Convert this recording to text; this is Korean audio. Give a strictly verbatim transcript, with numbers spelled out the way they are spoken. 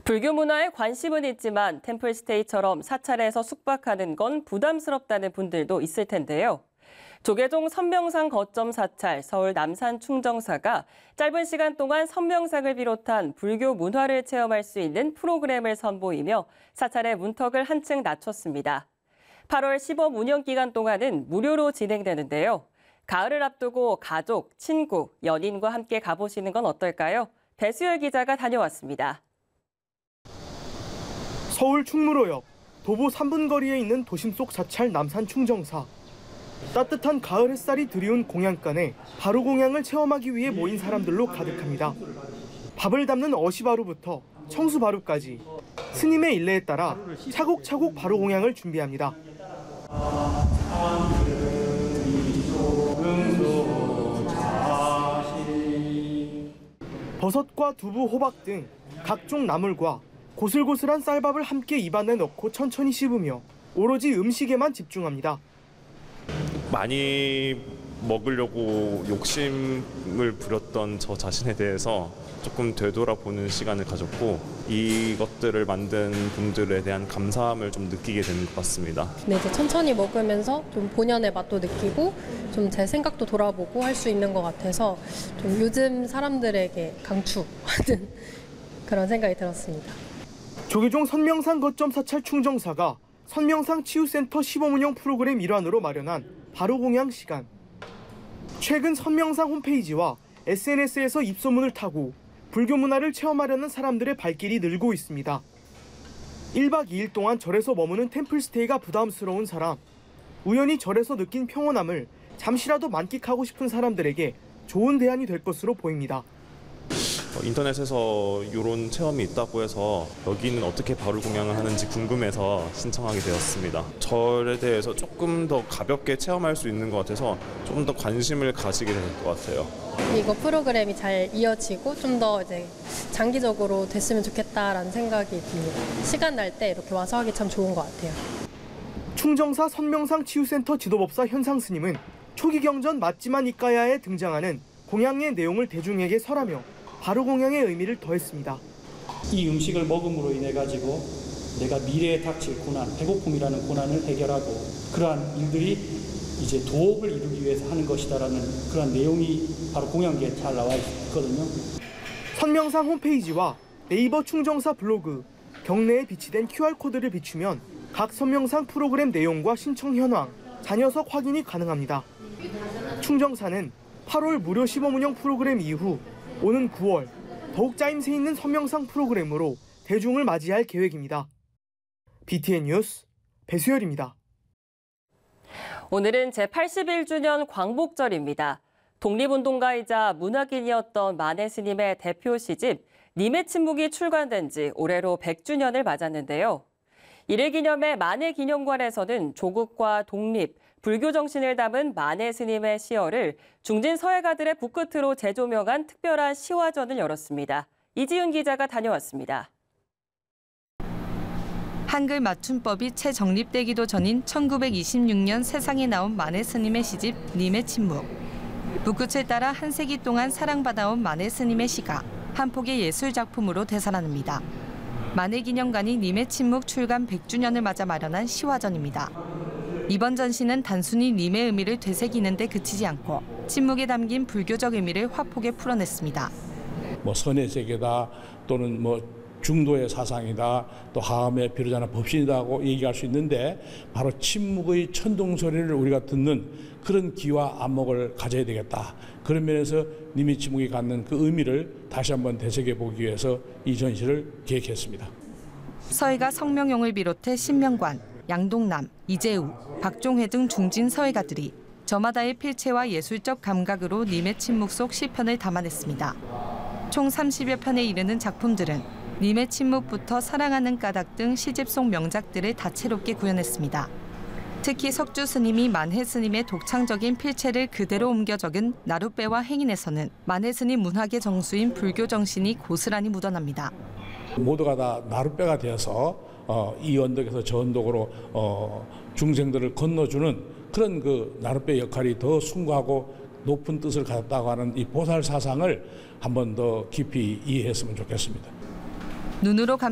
불교 문화에 관심은 있지만 템플스테이처럼 사찰에서 숙박하는 건 부담스럽다는 분들도 있을 텐데요. 조계종 선명상 거점 사찰 서울 남산 충정사가 짧은 시간 동안 선명상을 비롯한 불교 문화를 체험할 수 있는 프로그램을 선보이며 사찰의 문턱을 한층 낮췄습니다. 팔월 시범 운영 기간 동안은 무료로 진행되는데요. 가을을 앞두고 가족, 친구, 연인과 함께 가보시는 건 어떨까요? 배수열 기자가 다녀왔습니다. 서울 충무로역 도보 삼 분 거리에 있는 도심 속 사찰 남산 충정사. 따뜻한 가을 햇살이 드리운 공양간에 바로 공양을 체험하기 위해 모인 사람들로 가득합니다. 밥을 담는 어시바루부터 청수바루까지 스님의 일례에 따라 차곡차곡 바로 공양을 준비합니다. 버섯과 두부, 호박 등 각종 나물과 고슬고슬한 쌀밥을 함께 입안에 넣고 천천히 씹으며 오로지 음식에만 집중합니다. 많이 먹으려고 욕심을 부렸던 저 자신에 대해서 조금 되돌아보는 시간을 가졌고 이것들을 만든 분들에 대한 감사함을 좀 느끼게 되는 것 같습니다. 네, 이제 천천히 먹으면서 좀 본연의 맛도 느끼고 좀 제 생각도 돌아보고 할 수 있는 것 같아서 좀 요즘 사람들에게 강추하는 그런 생각이 들었습니다. 조계종 선명상 거점 사찰 충정사가 선명상 치유센터 시범 운영 프로그램 일환으로 마련한 바로 공양 시간. 최근 선명상 홈페이지와 에스엔에스에서 입소문을 타고 불교 문화를 체험하려는 사람들의 발길이 늘고 있습니다. 일 박 이 일 동안 절에서 머무는 템플스테이가 부담스러운 사람, 우연히 절에서 느낀 평온함을 잠시라도 만끽하고 싶은 사람들에게 좋은 대안이 될 것으로 보입니다. 인터넷에서 이런 체험이 있다고 해서 여기는 어떻게 바로 공양을 하는지 궁금해서 신청하게 되었습니다. 절에 대해서 조금 더 가볍게 체험할 수 있는 것 같아서 좀 더 관심을 가지게 될 것 같아요. 이거 프로그램이 잘 이어지고 좀 더 이제 장기적으로 됐으면 좋겠다라는 생각이 듭니다. 시간 날 때 이렇게 와서 하기 참 좋은 것 같아요. 충정사 선명상 치유센터 지도법사 현상 스님은 초기 경전 맞지만 이까야에 등장하는 공양의 내용을 대중에게 설하며 바로 공양의 의미를 더했습니다. 이 음식을 먹음으로 인해 가지고 내가 미래에 닥칠 고난, 배고픔이라는 고난을 해결하고 그러한 일들이 이제 도업을 이루기 위해서 하는 것이다라는 그런 내용이 바로 공양기에 잘 나와 있거든요. 선명상 홈페이지와 네이버 충정사 블로그, 경내에 비치된 큐알코드를 비추면 각 선명상 프로그램 내용과 신청 현황, 자녀석 확인이 가능합니다. 충정사는 팔월 무료 시범 운영 프로그램 이후 오는 구월 더욱 짜임새 있는 선명상 프로그램으로 대중을 맞이할 계획입니다. 비티엔 뉴스 배수열입니다. 오늘은 제팔십일 주년 광복절입니다. 독립운동가이자 문학인이었던 만해 스님의 대표 시집 님의 침묵이 출간된 지 올해로 백 주년을 맞았는데요. 이를 기념해 만해 기념관에서는 조국과 독립, 불교 정신을 담은 만해 스님의 시어를 중진 서예가들의 붓끝으로 재조명한 특별한 시화전을 열었습니다. 이지윤 기자가 다녀왔습니다. 한글 맞춤법이 채 정립되기도 전인 천구백이십육 년 세상에 나온 만해 스님의 시집 님의 침묵. 붓끝을 따라 한 세기 동안 사랑받아온 만해 스님의 시가 한 폭의 예술 작품으로 되살아납니다. 만해 기념관이 님의 침묵 출간 백 주년을 맞아 마련한 시화전입니다. 이번 전시는 단순히 님의 의미를 되새기는 데 그치지 않고 침묵에 담긴 불교적 의미를 화폭에 풀어냈습니다. 뭐 선의 세계다 또는 뭐 중도의 사상이다 또 하음의 비로자나 법신이다고 얘기할 수 있는데 바로 침묵의 천둥소리를 우리가 듣는 그런 귀와 안목을 가져야 되겠다. 그런 면에서 님의 침묵이 갖는 그 의미를 다시 한번 되새겨보기 위해서 이 전시를 기획했습니다. 서예가 성명용을 비롯해 신명관, 양동남, 이재우, 박종회 등 중진 서예가들이 저마다의 필체와 예술적 감각으로 님의 침묵 속 시편을 담아냈습니다. 총 삼십여 편에 이르는 작품들은 님의 침묵부터 사랑하는 까닭 등 시집 속 명작들을 다채롭게 구현했습니다. 특히 석주 스님이 만해 스님의 독창적인 필체를 그대로 옮겨 적은 나룻배와 행인에서는 만해 스님 문학의 정수인 불교 정신이 고스란히 묻어납니다. 모두가 다 나룻배가 되어서 어, 이 언덕에서 저 언덕으로 어, 중생들을 건너주는 그런 그 나룻배 역할이 더 숭고하고 높은 뜻을 가졌다고 하는 이 보살 사상을 한 번 더 깊이 이해했으면 좋겠습니다. 눈으로